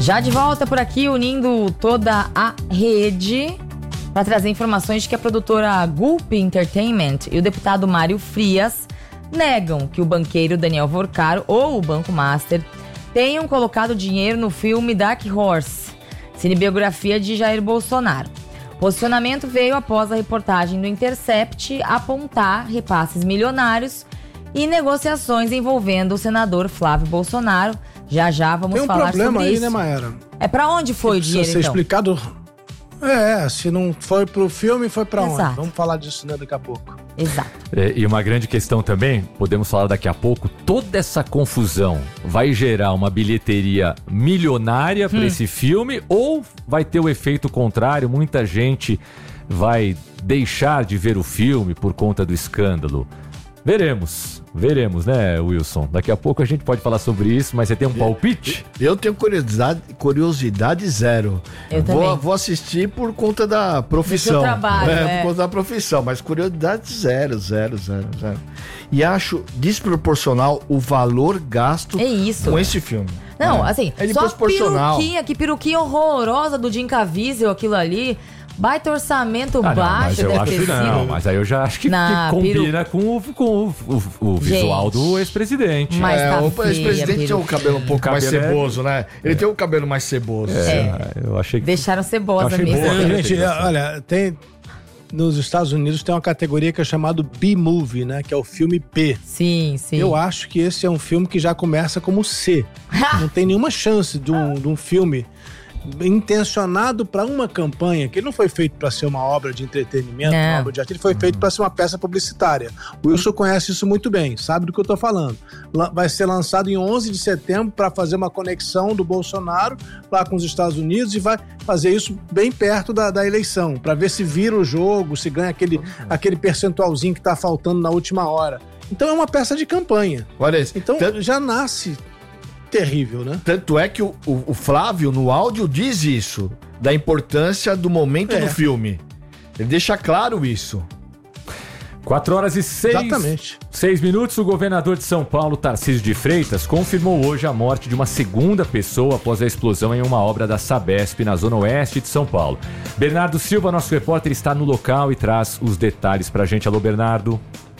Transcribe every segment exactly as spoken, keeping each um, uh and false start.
Já de volta por aqui, unindo toda a rede para trazer informações de que a produtora Gulp Entertainment e o deputado Mário Frias negam que o banqueiro Daniel Vorcaro ou o Banco Master tenham colocado dinheiro no filme Dark Horse, cinebiografia de Jair Bolsonaro. O posicionamento veio após a reportagem do Intercept apontar repasses milionários e negociações envolvendo o senador Flávio Bolsonaro. Já já vamos Tem um falar sobre isso. problema aí, né, Mayara? É pra onde foi o dinheiro, ser então? explicado. É, se não foi pro filme, foi pra Exato. onde? Vamos falar disso, né, daqui a pouco. Exato. É, e uma grande questão também, podemos falar daqui a pouco, toda essa confusão vai gerar uma bilheteria milionária para Hum. esse filme ou vai ter o efeito contrário? Muita gente vai deixar de ver o filme por conta do escândalo. Veremos, veremos, né, Wilson? Daqui a pouco a gente pode falar sobre isso, mas você tem um palpite? Eu tenho curiosidade, curiosidade zero. Eu vou, também. vou assistir por conta da profissão. Do seu trabalho, é, é. por conta da profissão, mas curiosidade zero, zero, zero, zero. E acho desproporcional o valor gasto É isso. com esse filme. Não, É. assim, é só desproporcional. peruquinha, que peruquinha horrorosa do Jim Caviezel, aquilo ali. Baita orçamento Ah, não, baixo, mas eu deve acho ter que não, sido. mas aí eu já acho que, Na que combina com, o, com o, o, o visual Gente. do ex-presidente. Mas É, tá o feia, ex-presidente tem um cabelo um pouco mais Cabelo é- ceboso, né? Ele tem um cabelo mais ceboso. É. Eu achei que... Deixaram cebosa Eu achei mesmo. boa, É, né? gente, olha, tem. Nos Estados Unidos tem uma categoria que é chamada B-Movie, né? Que é o filme P. Sim, sim. Eu acho que esse é um filme que já começa como C. Não tem nenhuma chance de um, de um filme intencionado para uma campanha, que ele não foi feito para ser uma obra de entretenimento, Não. uma obra de arte, ele foi feito para ser uma peça publicitária. O Wilson conhece isso muito bem, sabe do que eu tô falando. La- Vai ser lançado em onze de setembro para fazer uma conexão do Bolsonaro lá com os Estados Unidos e vai fazer isso bem perto da, da eleição, para ver se vira o jogo, se ganha aquele, aquele percentualzinho que tá faltando na última hora. Então é uma peça de campanha. Olha isso. Então Tanto, já nasce terrível, né? tanto é que o, o- o Flávio, no áudio, diz isso, da importância do momento É. do filme. Ele deixa claro isso. quatro horas e seis, Exatamente. seis minutos, o governador de São Paulo, Tarcísio de Freitas, confirmou hoje a morte de uma segunda pessoa após a explosão em uma obra da Sabesp na zona oeste de São Paulo. Bernardo Silva, nosso repórter, está no local e traz os detalhes pra gente. Alô, Bernardo.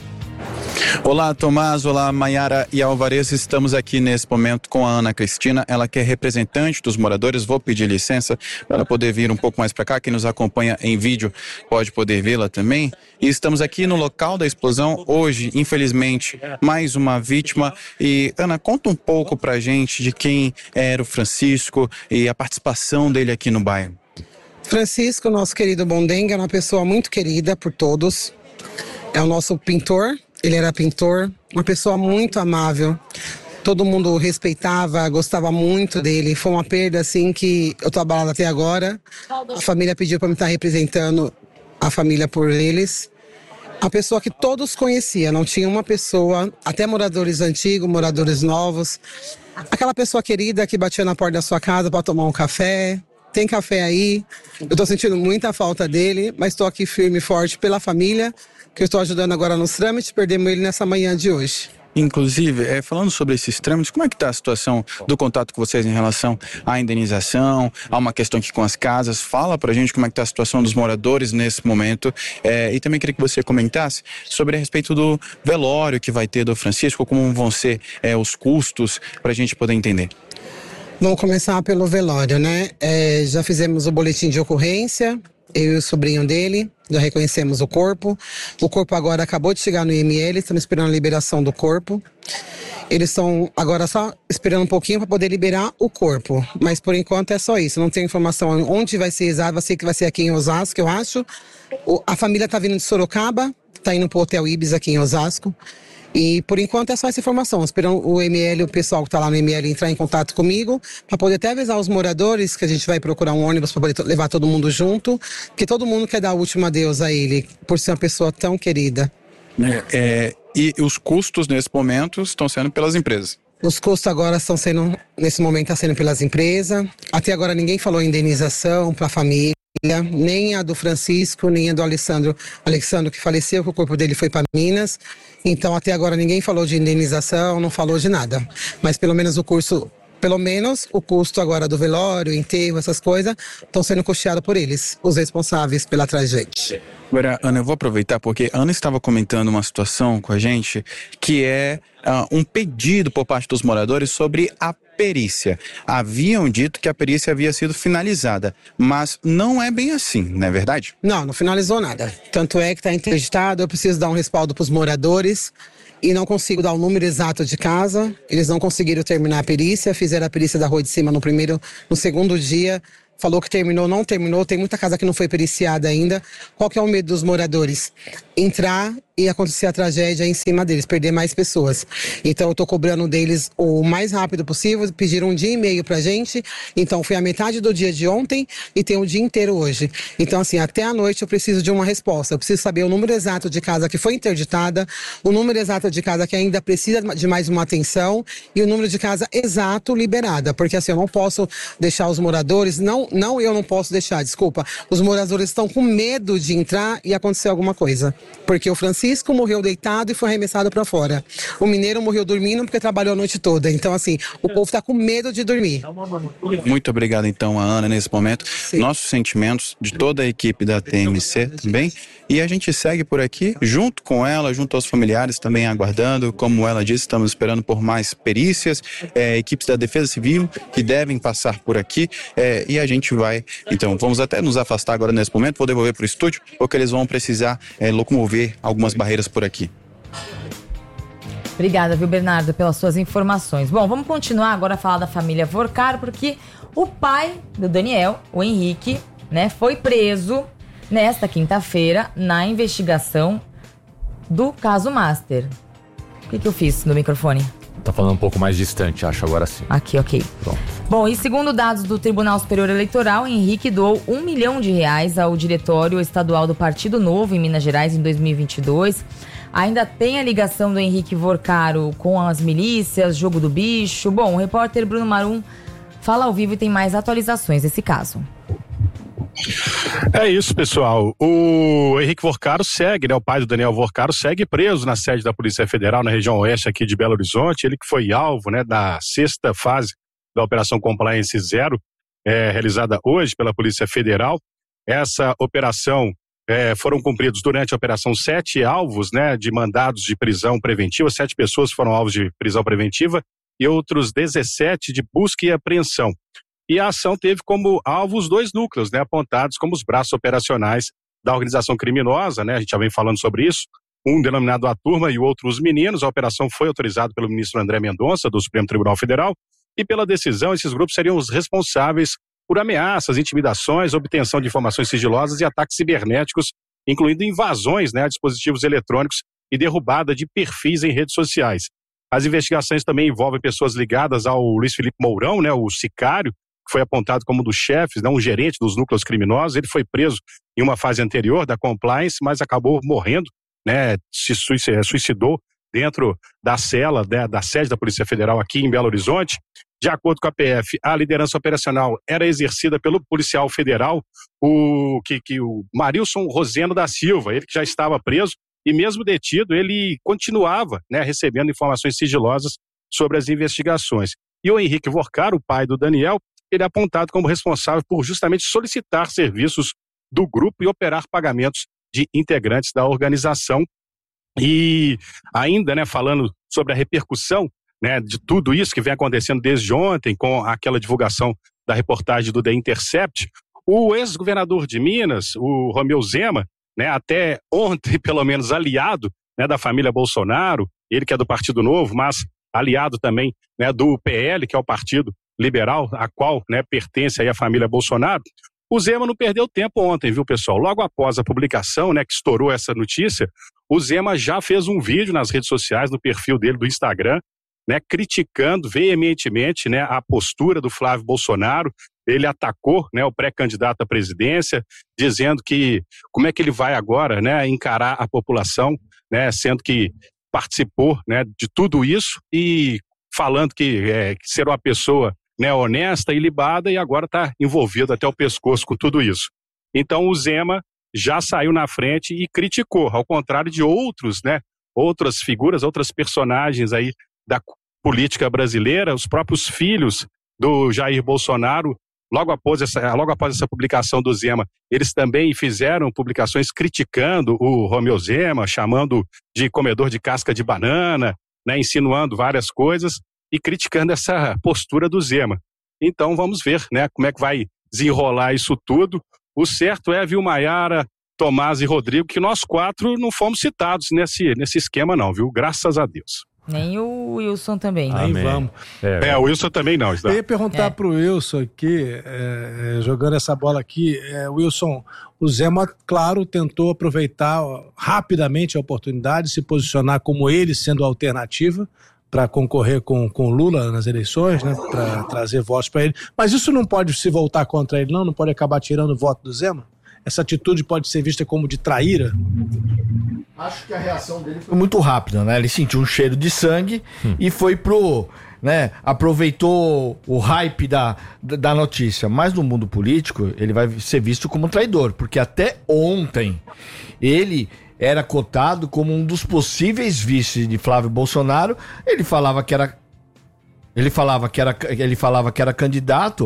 Olá, Tomás. Olá, Maiara e Alvarez. Estamos aqui nesse momento com a Ana Cristina, ela que é representante dos moradores. Vou pedir licença para ela poder vir um pouco mais para cá. Quem nos acompanha em vídeo pode poder vê-la também. E estamos aqui no local da explosão. Hoje, infelizmente, mais uma vítima. E, Ana, conta um pouco pra gente de quem era o Francisco e a participação dele aqui no bairro. Francisco, nosso querido Bondenga, é uma pessoa muito querida por todos. É o nosso pintor, ele era pintor, uma pessoa muito amável. Todo mundo o respeitava, gostava muito dele. Foi uma perda, assim, que eu tô abalada até agora. A família pediu para me estar representando a família por eles. A pessoa que todos conheciam, não tinha uma pessoa, até moradores antigos, moradores novos. Aquela pessoa querida que batia na porta da sua casa para tomar um café. Tem café aí. Eu tô sentindo muita falta dele, mas estou aqui firme e forte pela família, que eu estou ajudando agora nos trâmites. Perdemos ele nessa manhã de hoje. Inclusive, é, falando sobre esses trâmites, como é que está a situação do contato com vocês em relação à indenização, há uma questão aqui com as casas? Fala pra gente como é que está a situação dos moradores nesse momento. É, e também queria que você comentasse sobre a respeito do velório que vai ter do Francisco, como vão ser é, os custos, pra gente poder entender. Vamos começar pelo velório, né? É, já fizemos o boletim de ocorrência, eu e o sobrinho dele, já reconhecemos o corpo. O corpo agora acabou de chegar no I M L, estamos esperando a liberação do corpo. Eles estão agora só esperando um pouquinho para poder liberar o corpo. Mas por enquanto é só isso, não tem informação onde vai ser exato, vai ser que vai ser aqui em Osasco, eu acho. O, a família está vindo de Sorocaba, está indo para o Hotel Ibis aqui em Osasco. E por enquanto é só essa informação, esperando o M L, o pessoal que está lá no M L entrar em contato comigo, para poder até avisar os moradores que a gente vai procurar um ônibus para poder to- levar todo mundo junto, porque todo mundo quer dar o último adeus a ele, por ser uma pessoa tão querida. É, é, e os custos nesse momento estão sendo pelas empresas. Os custos agora estão sendo, nesse momento está sendo pelas empresas, até agora ninguém falou em indenização para a família, nem a do Francisco, nem a do Alessandro, Alexandro que faleceu, que o corpo dele foi para Minas. Então até agora ninguém falou de indenização, não falou de nada. Mas pelo menos o curso, Pelo menos o custo agora do velório, enterro, essas coisas, estão sendo custeados por eles, os responsáveis pela tragédia. Agora, Ana, eu vou aproveitar porque a Ana estava comentando uma situação com a gente que é uh, um pedido por parte dos moradores sobre a perícia. Haviam dito que a perícia havia sido finalizada, mas não é bem assim, não é verdade? Não, não finalizou nada. Tanto é que está interditado, eu preciso dar um respaldo para os moradores e não consigo dar o número exato de casa. Eles não conseguiram terminar a perícia, fizeram a perícia da rua de cima no primeiro, no segundo dia. Falou que terminou, não terminou, tem muita casa que não foi periciada ainda. Qual que é o medo dos moradores? Entrar e acontecer a tragédia em cima deles, perder mais pessoas. Então eu tô cobrando deles o mais rápido possível, pediram um dia e meio pra gente, então foi a metade do dia de ontem e tem o dia inteiro hoje. Então assim, até a noite eu preciso de uma resposta, eu preciso saber o número exato de casa que foi interditada, o número exato de casa que ainda precisa de mais uma atenção e o número de casa exato liberada, porque assim, eu não posso deixar os moradores, não, não eu não posso deixar, desculpa, os moradores estão com medo de entrar e acontecer alguma coisa, porque o Francisco Francisco morreu deitado e foi arremessado para fora. O mineiro morreu dormindo porque trabalhou a noite toda. Então, assim, o povo está com medo de dormir. Muito obrigado, então, a Ana, nesse momento. Sim. Nossos sentimentos de toda a equipe da T M C também. E a gente segue por aqui, junto com ela, junto aos familiares também aguardando. Como ela disse, estamos esperando por mais perícias, é, equipes da Defesa Civil que devem passar por aqui. É, e a gente vai, então, vamos até nos afastar agora nesse momento. Vou devolver para o estúdio, porque eles vão precisar é, locomover algumas barreiras por aqui. Obrigada, viu, Bernardo, pelas suas informações. Bom, vamos continuar agora a falar da família Vorcaro, porque o pai do Daniel, o Henrique, né, foi preso nesta quinta-feira na investigação do caso Master. O que, que eu fiz no microfone? Tá falando um pouco mais distante, acho, agora sim. Aqui, ok. Pronto. Bom, e segundo dados do Tribunal Superior Eleitoral, Henrique doou um milhão de reais ao Diretório Estadual do Partido Novo em Minas Gerais em dois mil e vinte e dois. Ainda tem a ligação do Henrique Vorcaro com as milícias, jogo do bicho. Bom, o repórter Bruno Marum fala ao vivo e tem mais atualizações desse caso. É isso, pessoal. O Henrique Vorcaro segue, né? O pai do Daniel Vorcaro segue preso na sede da Polícia Federal, na região oeste aqui de Belo Horizonte. Ele que foi alvo, né, da sexta fase da Operação Compliance Zero, é, realizada hoje pela Polícia Federal. Essa operação, é, foram cumpridos durante a operação sete alvos, né, de mandados de prisão preventiva. Sete pessoas foram alvos de prisão preventiva e outros dezessete de busca e apreensão. E a ação teve como alvo os dois núcleos, né, apontados como os braços operacionais da organização criminosa, né, a gente já vem falando sobre isso, um denominado A Turma e o outro Os Meninos. A operação foi autorizada pelo ministro André Mendonça, do Supremo Tribunal Federal, e pela decisão, esses grupos seriam os responsáveis por ameaças, intimidações, obtenção de informações sigilosas e ataques cibernéticos, incluindo invasões, né, a dispositivos eletrônicos e derrubada de perfis em redes sociais. As investigações também envolvem pessoas ligadas ao Luiz Felipe Mourão, né, o sicário, que foi apontado como um dos chefes, né, um gerente dos núcleos criminosos. Ele foi preso em uma fase anterior da compliance, mas acabou morrendo, né, se suicidou dentro da cela, né, da sede da Polícia Federal aqui em Belo Horizonte. De acordo com a P F, a liderança operacional era exercida pelo policial federal, o, que, que, o Marilson Roseno da Silva, ele que já estava preso, e mesmo detido, ele continuava, né, recebendo informações sigilosas sobre as investigações. E o Henrique Vorcaro, o pai do Daniel, ele é apontado como responsável por justamente solicitar serviços do grupo e operar pagamentos de integrantes da organização. E ainda, né, falando sobre a repercussão, né, de tudo isso que vem acontecendo desde ontem, com aquela divulgação da reportagem do The Intercept, o ex-governador de Minas, o Romeu Zema, né, até ontem, pelo menos, aliado, né, da família Bolsonaro, ele que é do Partido Novo, mas aliado também, né, do P L, que é o Partido Liberal, a qual, né, pertence aí a família Bolsonaro. O Zema não perdeu tempo ontem, viu, pessoal? Logo após a publicação, né, que estourou essa notícia, o Zema já fez um vídeo nas redes sociais, no perfil dele do Instagram, né, criticando veementemente, né, a postura do Flávio Bolsonaro. Ele atacou, né, o pré-candidato à presidência, dizendo que como é que ele vai agora, né, encarar a população, né, sendo que participou, né, de tudo isso e falando que, é, que ser uma pessoa, né, honesta e libada, e agora está envolvido até o pescoço com tudo isso. Então o Zema já saiu na frente e criticou, ao contrário de outros, né, outras figuras, outras personagens aí da política brasileira. Os próprios filhos do Jair Bolsonaro, logo após essa, logo após essa publicação do Zema, eles também fizeram publicações criticando o Romeu Zema, chamando de comedor de casca de banana, né, insinuando várias coisas e criticando essa postura do Zema. Então vamos ver, né, como é que vai desenrolar isso tudo. O certo é, viu, Maiara, Tomás e Rodrigo, que nós quatro não fomos citados nesse, nesse esquema não, viu? Graças a Deus. Nem o Wilson também. Nem vamos. É, é, o Wilson também não. Está. Eu ia perguntar É. pro Wilson aqui, é, é, jogando essa bola aqui, é, Wilson, o Zema, claro, tentou aproveitar ó, rapidamente a oportunidade de se posicionar como ele sendo a alternativa para concorrer com o Lula nas eleições, né, para trazer votos para ele. Mas isso não pode se voltar contra ele, não? Não pode acabar tirando o voto do Zema? Essa atitude pode ser vista como de traíra? Acho que a reação dele foi muito rápida, né? Ele sentiu um cheiro de sangue hum. e foi pro, né? Aproveitou o hype da, da notícia. Mas no mundo político, ele vai ser visto como traidor, porque até ontem ele era cotado como um dos possíveis vices de Flávio Bolsonaro. Ele falava que era, ele falava que era, ele falava que era candidato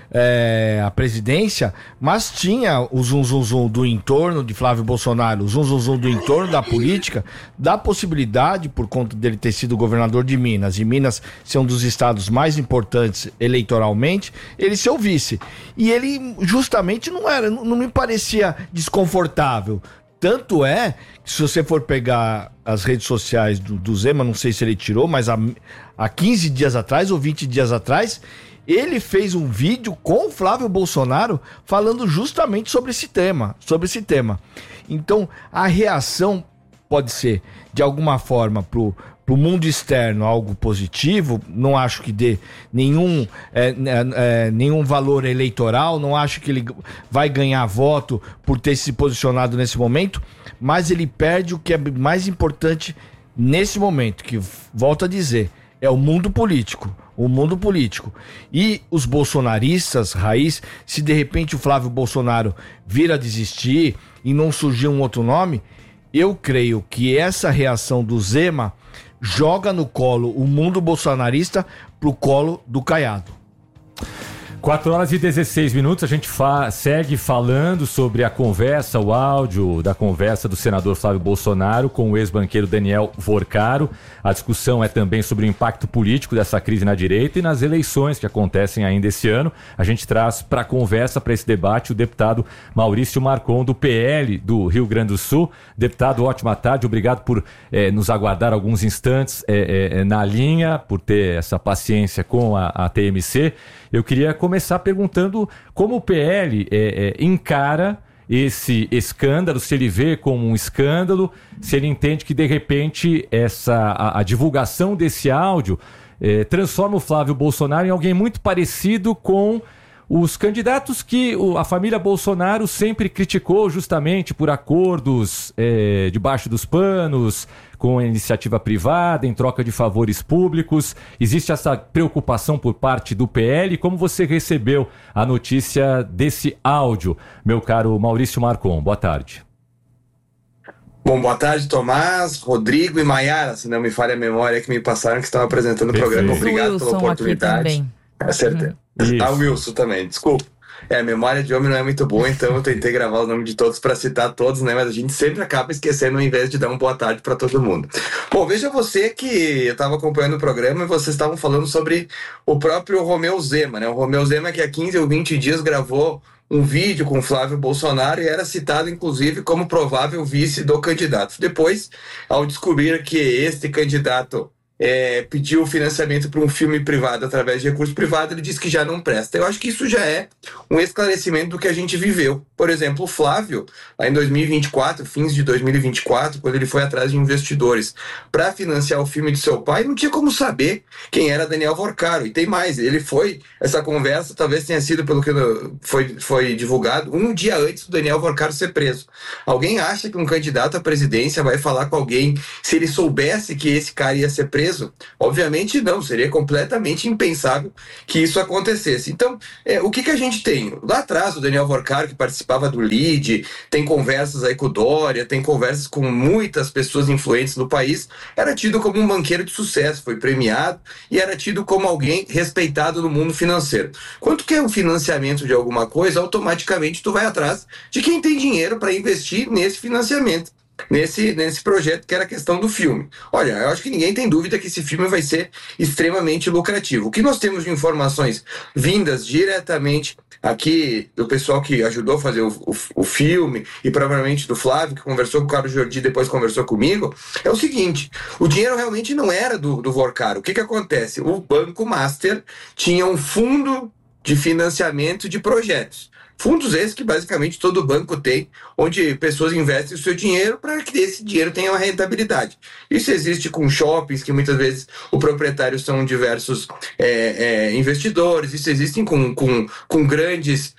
É, a presidência, mas tinha o zum zum zum do entorno de Flávio Bolsonaro, o zum zum zum do entorno da política, da possibilidade, por conta dele ter sido governador de Minas, e Minas ser um dos estados mais importantes eleitoralmente, ele ser o vice. E ele justamente não era, não, não me parecia desconfortável. Tanto é que, se você for pegar as redes sociais do, do Zema, não sei se ele tirou, mas há, há quinze dias atrás ou vinte dias atrás, ele fez um vídeo com o Flávio Bolsonaro falando justamente sobre esse tema, sobre esse tema. Então, a reação pode ser, de alguma forma, pro, pro mundo externo algo positivo. Não acho que dê nenhum, é, é, nenhum valor eleitoral, não acho que ele vai ganhar voto por ter se posicionado nesse momento, mas ele perde o que é mais importante nesse momento, que, volto a dizer, é o mundo político. O mundo político. E os bolsonaristas, raiz, se de repente o Flávio Bolsonaro vir a desistir e não surgir um outro nome, eu creio que essa reação do Zema joga no colo o mundo bolsonarista pro colo do Caiado. quatro horas e dezesseis minutos, a gente fa- segue falando sobre a conversa, o áudio da conversa do senador Flávio Bolsonaro com o ex-banqueiro Daniel Vorcaro. A discussão é também sobre o impacto político dessa crise na direita e nas eleições que acontecem ainda esse ano. A gente traz para a conversa, para esse debate, o deputado Maurício Marcon, do P L do Rio Grande do Sul. Deputado, ótima tarde, obrigado por eh, nos aguardar alguns instantes eh, eh, na linha, por ter essa paciência com a, a T M C. Eu queria começar perguntando como o P L é, é, encara esse escândalo, se ele vê como um escândalo, se ele entende que, de repente, essa, a, a divulgação desse áudio é, transforma o Flávio Bolsonaro em alguém muito parecido com os candidatos que o, a família Bolsonaro sempre criticou justamente por acordos é, debaixo dos panos, com a iniciativa privada, em troca de favores públicos. Existe essa preocupação por parte do P L? Como você recebeu a notícia desse áudio, meu caro Maurício Marcon? Boa tarde. Bom, boa tarde, Tomás, Rodrigo e Maiara, se não me falha a memória, que me passaram que estão apresentando o programa. Obrigado Wilson pela oportunidade. Aqui é certeza. Isso. Ah, o Wilson também, desculpa. É, a memória de homem não é muito boa, então eu tentei gravar o nome de todos para citar todos, né? Mas a gente sempre acaba esquecendo ao invés de dar uma boa tarde para todo mundo. Bom, veja você que eu estava acompanhando o programa e vocês estavam falando sobre o próprio Romeu Zema, né? O Romeu Zema que há quinze ou vinte dias gravou um vídeo com Flávio Bolsonaro e era citado, inclusive, como provável vice do candidato. Depois, ao descobrir que este candidato É, pediu financiamento para um filme privado através de recurso privado, ele disse que já não presta. Eu acho que isso já é um esclarecimento do que a gente viveu. Por exemplo, o Flávio, lá em dois mil e vinte e quatro, fins de dois mil e vinte e quatro, quando ele foi atrás de investidores para financiar o filme de seu pai, não tinha como saber quem era Daniel Vorcaro. E tem mais, ele foi, essa conversa talvez tenha sido, pelo que foi, foi divulgado, um dia antes do Daniel Vorcaro ser preso. Alguém acha que um candidato à presidência vai falar com alguém se ele soubesse que esse cara ia ser preso? preso. Obviamente não, seria completamente impensável que isso acontecesse. Então, é, o que, que a gente tem? Lá atrás, o Daniel Vorcaro, que participava do L I D, tem conversas aí com o Dória, tem conversas com muitas pessoas influentes no país, era tido como um banqueiro de sucesso, foi premiado e era tido como alguém respeitado no mundo financeiro. Quando quer um financiamento de alguma coisa, automaticamente tu vai atrás de quem tem dinheiro para investir nesse financiamento. Nesse, nesse projeto que era a questão do filme. Olha, eu acho que ninguém tem dúvida que esse filme vai ser extremamente lucrativo. O que nós temos de informações vindas diretamente aqui do pessoal que ajudou a fazer o, o, o filme e provavelmente do Flávio, que conversou com o Carlos Jordi e depois conversou comigo, é o seguinte: o dinheiro realmente não era do, do Vorcaro. O que que acontece? O Banco Master tinha um fundo de financiamento de projetos. Fundos esses que basicamente todo banco tem, onde pessoas investem o seu dinheiro para que esse dinheiro tenha uma rentabilidade. Isso existe com shoppings, que muitas vezes o proprietário são diversos é, é, investidores, isso existe com, com, com grandes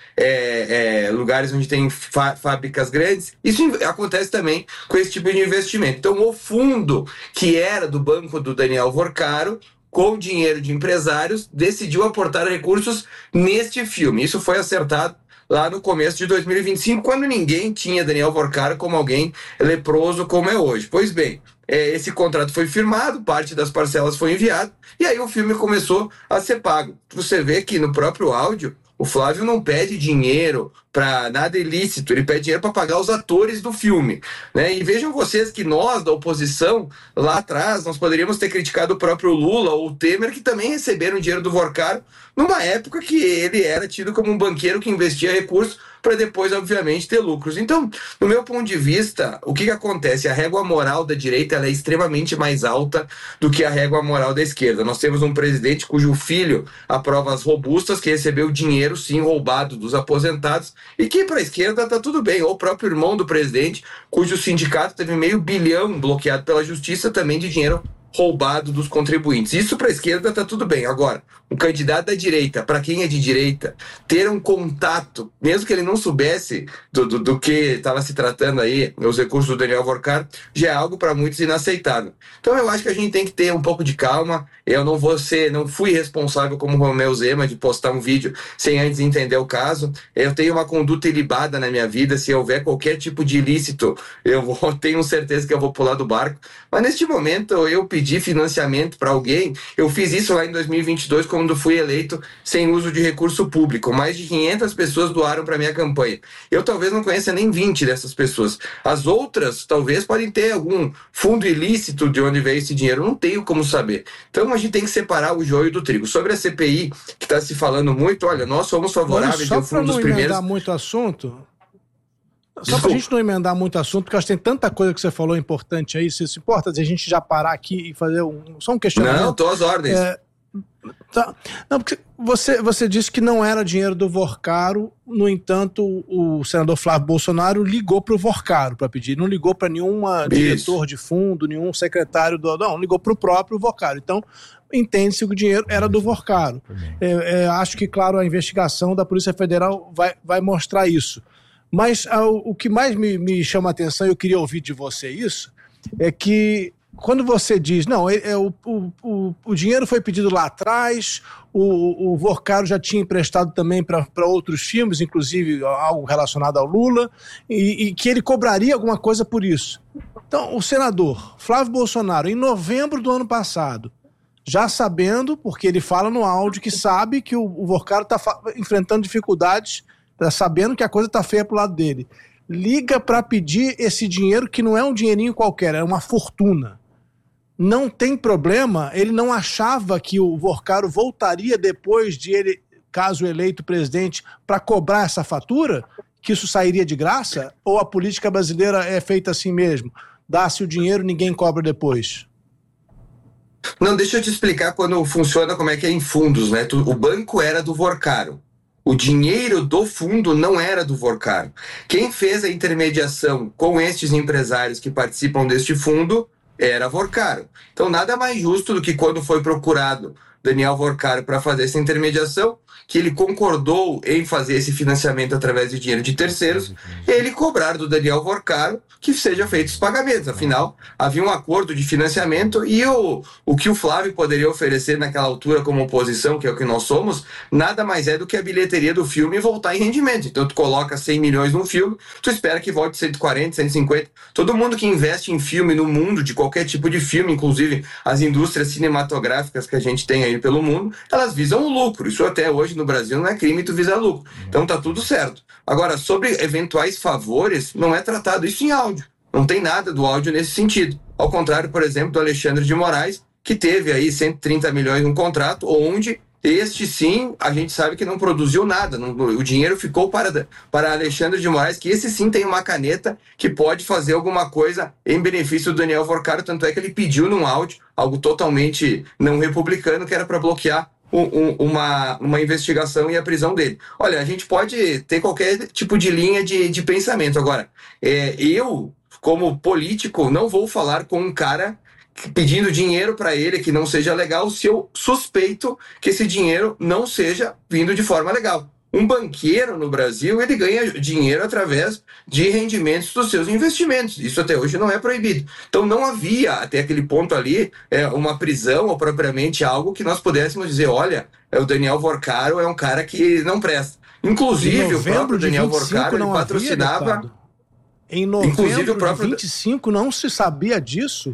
é, é, lugares onde tem fábricas grandes, isso acontece também com esse tipo de investimento. Então o fundo que era do banco do Daniel Vorcaro, com dinheiro de empresários, decidiu aportar recursos neste filme. Isso foi acertado lá no começo de dois mil e vinte e cinco, quando ninguém tinha Daniel Vorcaro como alguém leproso como é hoje. Pois bem, é, esse contrato foi firmado, parte das parcelas foi enviado, e aí o filme começou a ser pago. Você vê que no próprio áudio, o Flávio não pede dinheiro para nada ilícito, ele pede dinheiro para pagar os atores do filme, né? E vejam vocês que nós, da oposição, lá atrás, nós poderíamos ter criticado o próprio Lula ou o Temer, que também receberam dinheiro do Vorcaro, numa época que ele era tido como um banqueiro que investia recursos para depois, obviamente, ter lucros. Então, no meu ponto de vista, o que, que acontece? A régua moral da direita ela é extremamente mais alta do que a régua moral da esquerda. Nós temos um presidente cujo filho aprova as robustas, que recebeu dinheiro, sim, roubado dos aposentados, e que para a esquerda está tudo bem. Ou o próprio irmão do presidente, cujo sindicato teve meio bilhão bloqueado pela justiça, também de dinheiro roubado dos contribuintes. Isso para a esquerda está tudo bem. Agora, um candidato da direita, para quem é de direita, ter um contato, mesmo que ele não soubesse do, do, do que estava se tratando aí, os recursos do Daniel Vorcaro, já é algo para muitos inaceitável. Então eu acho que a gente tem que ter um pouco de calma. Eu não vou ser, não fui responsável como Romeu Zema de postar um vídeo sem antes entender o caso. Eu tenho uma conduta ilibada na minha vida. Se houver qualquer tipo de ilícito, eu vou, tenho certeza que eu vou pular do barco. Mas neste momento eu pedi financiamento para alguém. Eu fiz isso lá em dois mil e vinte e dois, quando fui eleito sem uso de recurso público. Mais de quinhentas pessoas doaram para minha campanha. Eu talvez não conheça nem vinte dessas pessoas. As outras talvez podem ter algum fundo ilícito de onde veio esse dinheiro. Eu não tenho como saber. Então a gente tem que separar o joio do trigo. Sobre a C P I, que está se falando muito, olha, nós somos favoráveis. Só eu fui um dos primeiros. Emendar muito assunto. Só para a gente não emendar muito assunto, porque acho que tem tanta coisa que você falou importante aí. Se se importa de a gente já parar aqui e fazer um, só um questionamento? Não, tô às ordens. É, tá. Não, porque você, você disse que não era dinheiro do Vorcaro, no entanto, o senador Flávio Bolsonaro ligou para o Vorcaro para pedir, não ligou para nenhum diretor de fundo, nenhum secretário do. Não, ligou para o próprio Vorcaro. Então, entende-se que o dinheiro era do Vorcaro. É, é, acho que, claro, a investigação da Polícia Federal vai, vai mostrar isso. Mas ah, o que mais me, me chama a atenção, e eu queria ouvir de você isso, é que quando você diz, não, é, é, o, o, o, o dinheiro foi pedido lá atrás, o, o Vorcaro já tinha emprestado também para outros filmes, inclusive algo relacionado ao Lula, e, e que ele cobraria alguma coisa por isso. Então, o senador Flávio Bolsonaro, em novembro do ano passado, já sabendo, porque ele fala no áudio que sabe que o, o Vorcaro está enfrentando dificuldades, tá sabendo que a coisa tá feia pro lado dele, liga para pedir esse dinheiro que não é um dinheirinho qualquer, é uma fortuna. Não tem problema, ele não achava que o Vorcaro voltaria depois de ele, caso eleito presidente, para cobrar essa fatura, que isso sairia de graça? Ou a política brasileira é feita assim mesmo? Dá-se o dinheiro, ninguém cobra depois? Não, deixa eu te explicar quando funciona, como é que é em fundos, né? O banco era do Vorcaro. O dinheiro do fundo não era do Vorcaro. Quem fez a intermediação com estes empresários que participam deste fundo era Vorcaro. Então nada mais justo do que quando foi procurado Daniel Vorcaro para fazer essa intermediação, que ele concordou em fazer esse financiamento através de dinheiro de terceiros, ele cobrar do Daniel Vorcaro que sejam feitos os pagamentos. Afinal, havia um acordo de financiamento e o, o que o Flávio poderia oferecer naquela altura como oposição, que é o que nós somos, nada mais é do que a bilheteria do filme voltar em rendimento. Então tu coloca cem milhões num filme, tu espera que volte cento e quarenta, cento e cinquenta. Todo mundo que investe em filme no mundo, de qualquer tipo de filme, inclusive as indústrias cinematográficas que a gente tem aí pelo mundo, elas visam o lucro. Isso até hoje no Brasil não é crime tu visar lucro. Então tá tudo certo. Agora, sobre eventuais favores, não é tratado isso em áudio. Não tem nada do áudio nesse sentido. Ao contrário, por exemplo, do Alexandre de Moraes, que teve aí cento e trinta milhões num contrato, onde este sim, a gente sabe que não produziu nada. Não, o dinheiro ficou para, para Alexandre de Moraes, que esse sim tem uma caneta que pode fazer alguma coisa em benefício do Daniel Vorcaro, tanto é que ele pediu num áudio, algo totalmente não republicano, que era para bloquear um, um, uma, uma investigação e a prisão dele. Olha, a gente pode ter qualquer tipo de linha de, de pensamento. Agora, é, eu, como político, não vou falar com um cara pedindo dinheiro para ele que não seja legal se eu suspeito que esse dinheiro não seja vindo de forma legal. Um banqueiro no Brasil, ele ganha dinheiro através de rendimentos dos seus investimentos. Isso até hoje não é proibido. Então não havia, até aquele ponto ali, é, uma prisão ou propriamente algo que nós pudéssemos dizer, olha, o Daniel Vorcaro é um cara que não presta. Inclusive, o próprio Daniel Vorcaro, ele patrocinava... Havia, em novembro de vinte e cinco não se sabia disso?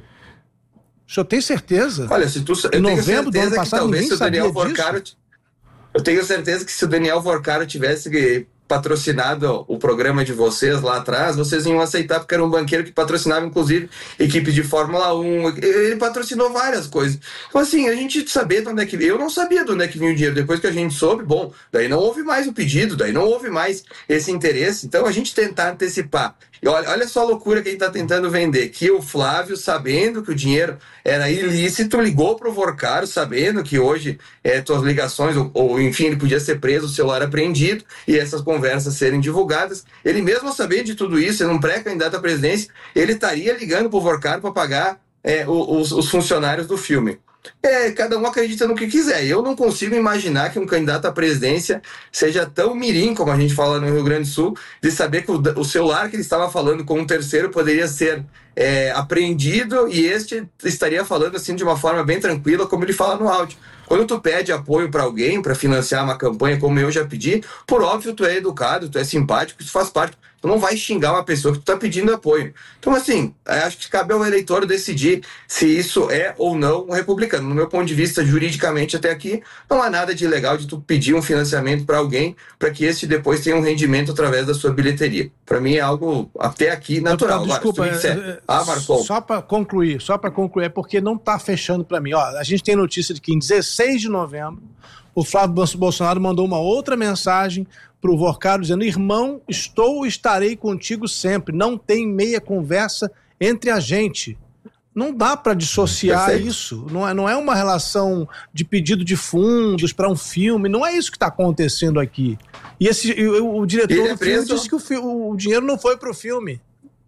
O senhor tem certeza? Olha, se tu, eu em tenho novembro do ano que passado talvez ninguém se o Daniel sabia Vorcaro, disso? eu tenho certeza que se o Daniel Vorcaro tivesse patrocinado o programa de vocês lá atrás, vocês iam aceitar, porque era um banqueiro que patrocinava, inclusive, equipes de Fórmula um, ele patrocinou várias coisas. Então, assim, a gente saber de onde é que... Eu não sabia de onde é que vinha o dinheiro, depois que a gente soube, bom, daí não houve mais o pedido, daí não houve mais esse interesse, então a gente tentar antecipar. E olha, olha só a loucura que a gente está tentando vender, que o Flávio, sabendo que o dinheiro era ilícito, ligou para o Vorcaro, sabendo que hoje é, suas ligações, ou, ou enfim, ele podia ser preso, o celular apreendido, e essas conversas serem divulgadas. Ele mesmo sabendo de tudo isso, sendo um pré-candidato à presidência, ele estaria ligando para o Vorcaro para pagar é, os, os funcionários do filme. É, cada um acredita no que quiser. Eu não consigo imaginar que um candidato à presidência seja tão mirim, como a gente fala no Rio Grande do Sul, de saber que o, o celular que ele estava falando com um terceiro poderia ser é, apreendido e este estaria falando assim de uma forma bem tranquila, como ele fala no áudio. Quando tu pede apoio para alguém para financiar uma campanha, como eu já pedi, por óbvio tu é educado, tu é simpático, isso faz parte. Tu não vai xingar uma pessoa que tu tá pedindo apoio. Então, assim, acho que cabe ao eleitor decidir se isso é ou não um republicano. No meu ponto de vista, juridicamente até aqui, não há nada de ilegal de tu pedir um financiamento para alguém para que esse depois tenha um rendimento através da sua bilheteria. Para mim é algo até aqui natural. Doutor, desculpa, Agora, se tu disser, ah, Marcon. Só para concluir, só para concluir, é porque não tá fechando para mim. Ó, a gente tem notícia de que em dezesseis de novembro o Flávio Bolsonaro mandou uma outra mensagem para o Vorcaro dizendo: irmão, estou e estarei contigo sempre. Não tem meia conversa entre a gente. Não dá para dissociar Perfeito. isso. Não é, não é uma relação de pedido de fundos para um filme. Não é isso que está acontecendo aqui. E esse, o, o diretor Ele do é filme preso. disse que o, o dinheiro não foi para o filme.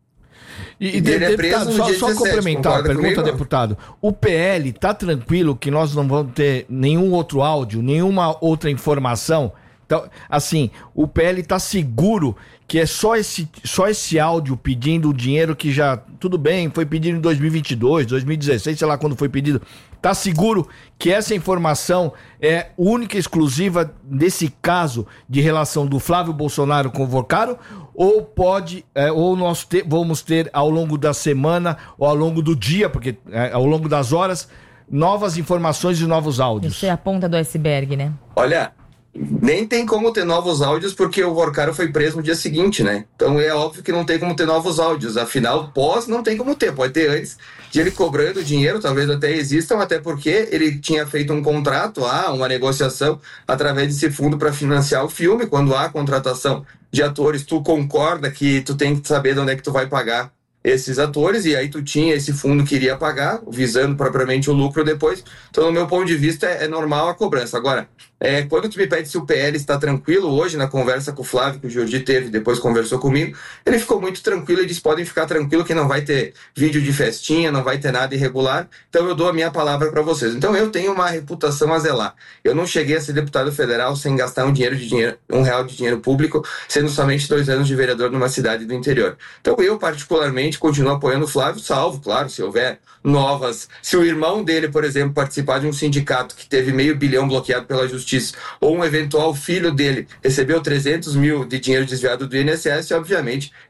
E, e de, é deputado, só, só complementar a pergunta, comigo? deputado. O P L tá tranquilo que nós não vamos ter nenhum outro áudio, nenhuma outra informação? Então, assim, o P L tá seguro que é só esse, só esse áudio pedindo o dinheiro que já, tudo bem, foi pedido em dois mil e vinte e dois, dois mil e dezesseis, sei lá quando foi pedido. Tá seguro que essa informação é única e exclusiva desse caso de relação do Flávio Bolsonaro com o Vorcaro? Ou pode, é, ou nós te, vamos ter ao longo da semana ou ao longo do dia, porque é, ao longo das horas, novas informações e novos áudios? Isso é a ponta do iceberg, né? Olha, nem tem como ter novos áudios porque o Vorcaro foi preso no dia seguinte, né? Então é óbvio que não tem como ter novos áudios. Afinal, pós não tem como ter. Pode ter antes de ele cobrando dinheiro, talvez até existam, até porque ele tinha feito um contrato lá, uma negociação através desse fundo para financiar o filme. Quando há contratação de atores, tu concorda que tu tem que saber de onde é que tu vai pagar esses atores, e aí tu tinha esse fundo que iria pagar, visando propriamente o lucro depois. Então, no meu ponto de vista, é, é normal a cobrança. Agora, É, quando tu me pede se o P L está tranquilo, hoje na conversa com o Flávio, que o Jordi teve, depois conversou comigo, ele ficou muito tranquilo e disse, podem ficar tranquilo que não vai ter vídeo de festinha, não vai ter nada irregular, então eu dou a minha palavra para vocês. Então eu tenho uma reputação a zelar. Eu não cheguei a ser deputado federal sem gastar um dinheiro de dinheiro, um real de dinheiro público, sendo somente dois anos de vereador numa cidade do interior. Então eu, particularmente, continuo apoiando o Flávio, salvo, claro, se houver novas, se o irmão dele, por exemplo, participar de um sindicato que teve meio bilhão bloqueado pela justiça, ou um eventual filho dele recebeu trezentos mil de dinheiro desviado do I N S S, obviamente